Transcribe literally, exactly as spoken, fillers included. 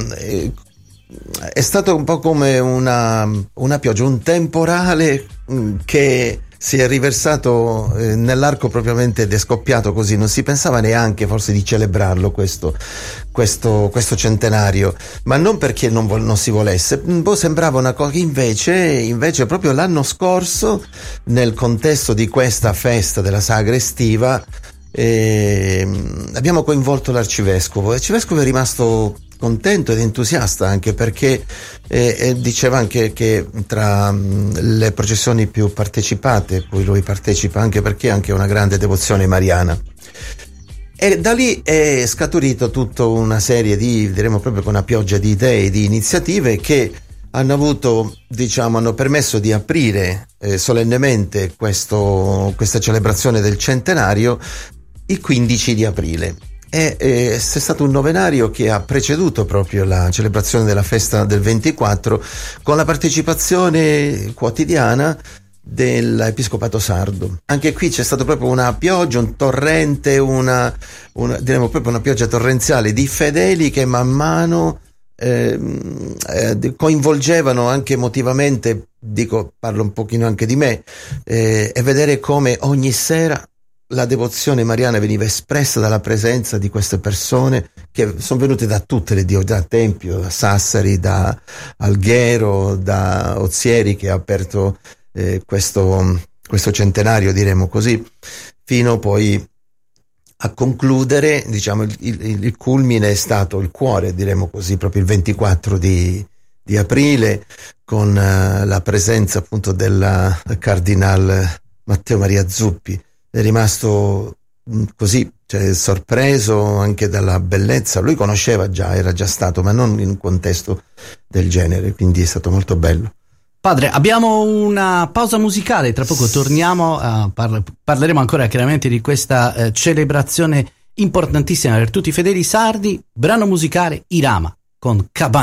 eh, è stato un po' come una, una pioggia, un temporale mh, che si è riversato eh, nell'arco propriamente ed è scoppiato così. Non si pensava neanche forse di celebrarlo questo, questo, questo centenario, ma non perché non, vo- non si volesse. Boh, sembrava una cosa. Invece, invece proprio l'anno scorso, nel contesto di questa festa della sagra estiva, eh, abbiamo coinvolto l'arcivescovo. L'arcivescovo è rimasto contento ed entusiasta, anche perché eh, eh, diceva anche che tra mh, le processioni più partecipate, poi lui partecipa anche perché ha anche una grande devozione mariana, e da lì è scaturito tutta una serie di, diremo proprio con una pioggia di idee, di iniziative che hanno avuto, diciamo, hanno permesso di aprire eh, solennemente questo, questa celebrazione del centenario il quindici di aprile. È, è, è stato un novenario che ha preceduto proprio la celebrazione della festa del ventiquattro, con la partecipazione quotidiana dell'Episcopato sardo. Anche qui c'è stato proprio una pioggia, un torrente, una, una diremo proprio una pioggia torrenziale di fedeli che man mano eh, eh, coinvolgevano anche emotivamente, dico, parlo un pochino anche di me, eh, e vedere come ogni sera la devozione mariana veniva espressa dalla presenza di queste persone che sono venute da tutte le diocesi, da Tempio, da Sassari, da Alghero, da Ozieri, che ha aperto eh, questo, questo centenario, diremo così, fino poi a concludere, diciamo, il, il, il culmine è stato il cuore, diremo così, proprio il ventiquattro di, di aprile, con uh, la presenza appunto del Cardinal Matteo Maria Zuppi. È rimasto così, cioè, sorpreso anche dalla bellezza. Lui conosceva già, era già stato, ma non in un contesto del genere, quindi è stato molto bello. Padre, abbiamo una pausa musicale, tra poco torniamo, a par- parleremo ancora chiaramente di questa eh, celebrazione importantissima per tutti i fedeli sardi. Brano musicale Irama con Cabana.